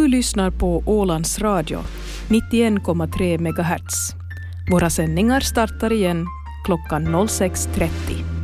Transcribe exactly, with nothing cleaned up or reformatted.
Du lyssnar på Ålands Radio, nittioen komma tre megahertz. Våra sändningar startar igen klockan noll sex trettio.